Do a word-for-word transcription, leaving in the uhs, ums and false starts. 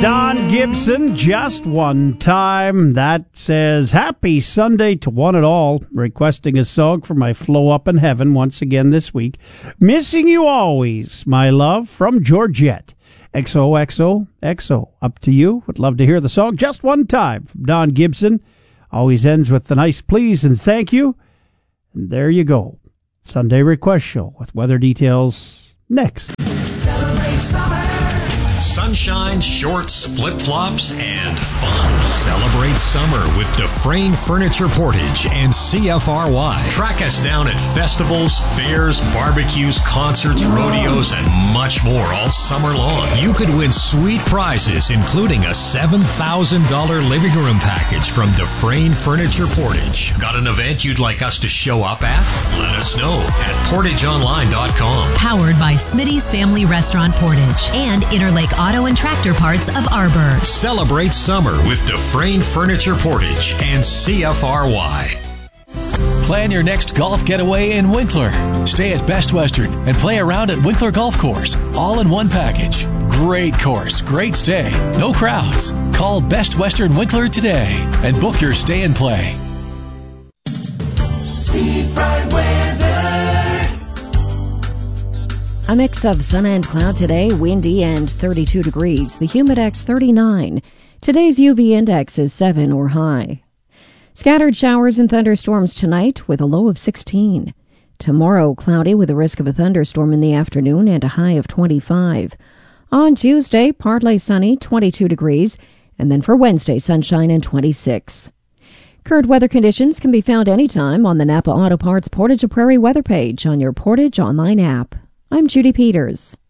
Don Gibson, Just One Time. That says, happy Sunday to one and all. Requesting a song for my flow up in heaven once again this week. Missing you always, my love, from Georgette. X O X O X O. Up to you. Would love to hear the song Just One Time from Don Gibson. Always ends with the nice please and thank you. And there you go. Sunday Request Show with weather details next. Celebrate summer. Sunshine, shorts, flip-flops, and fun. Celebrate summer with Dufresne Furniture Portage and C F R Y. Track us down at festivals, fairs, barbecues, concerts, rodeos, and much more all summer long. You could win sweet prizes, including a seven thousand dollars living room package from Dufresne Furniture Portage. Got an event you'd like us to show up at? Let us know at portage online dot com. Powered by Smitty's Family Restaurant Portage and Interlake Auto and Tractor Parts of Arbor. Celebrate summer with Dufresne Furniture Portage and C F R Y. Plan your next golf getaway in Winkler. Stay at Best Western and play around at Winkler Golf Course. All in one package. Great course, great stay, no crowds. Call Best Western Winkler today and book your stay and play. See bright weather. A mix of sun and cloud today, windy and thirty-two degrees. The humidex thirty-nine. Today's U V index is seven or high. Scattered showers and thunderstorms tonight with a low of sixteen. Tomorrow, cloudy with a risk of a thunderstorm in the afternoon and a high of twenty-five. On Tuesday, partly sunny, twenty-two degrees. And then for Wednesday, sunshine and twenty-six. Current weather conditions can be found anytime on the Napa Auto Parts Portage of Prairie weather page on your Portage online app. I'm Judy Peters.